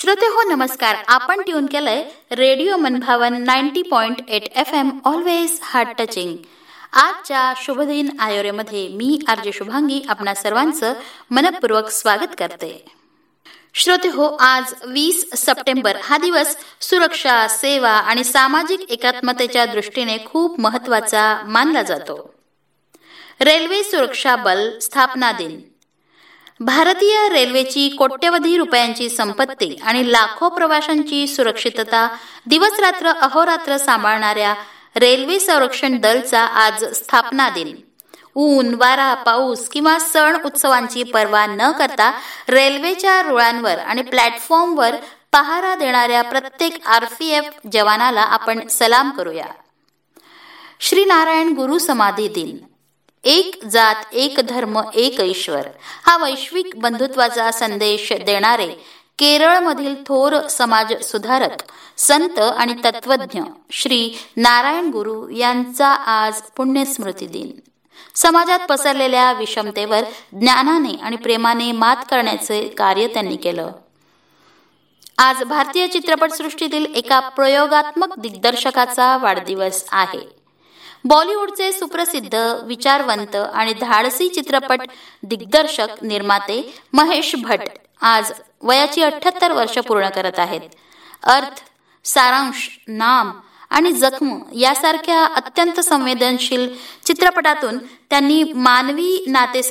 श्रोते हो नमस्कार. आपण ट्यून केलंय रेडिओ मनभावन 90.8 FM ऑलवेज हार्ट टचिंग. आजच्या शुभदिन आयोरेमध्ये मी आरजे शुभांगी आपणा सर्वांचं मनपूर्वक स्वागत करते. श्रोते हो, आज 20 सप्टेंबर हा दिवस सुरक्षा, सेवा आणि सामाजिक एकात्मतेच्या दृष्टीने खूप महत्त्वाचा मानला जातो. रेल्वे सुरक्षा बल स्थापना दिन. भारतीय रेल्वेची कोट्यवधी रुपयांची संपत्ती आणि लाखो प्रवाशांची सुरक्षितता दिवसरात्र अहोरात्र सांभाळणाऱ्या रेल्वे संरक्षण दलचा आज स्थापना दिन. ऊन, वारा, पाऊस किंवा सण उत्सवांची पर्वा न करता रेल्वेच्या रुळांवर आणि प्लॅटफॉर्मवर पहारा देणाऱ्या प्रत्येक RPF जवानाला आपण सलाम करूया. श्री नारायण गुरु समाधी दिन. एक जात, एक धर्म, एक ईश्वर हा वैश्विक बंधुत्वाचा संदेश देणारे केरळमधील थोर समाज सुधारक, संत आणि तत्वज्ञ श्री नारायण गुरु यांचा आज पुण्यस्मृती दिन. समाजात पसरलेल्या विषमतेवर ज्ञानाने आणि प्रेमाने मात करण्याचे कार्य त्यांनी केलं. आज भारतीय चित्रपटसृष्टीतील एका प्रयोगात्मक दिग्दर्शकाचा वाढदिवस आहे. बॉलिवूडचे सुप्रसिद्ध, विचारवंत आणि धाडसी चित्रपट दिग्दर्शक निर्माते महेश भट्ट आज वयाची 78 वर्ष पूर्ण करत आहेत. अर्थ, सारांश, नाम आणि जखम यासारख्या अत्यंत संवेदनशील चित्रपटातून त्यांनी मानवी नाते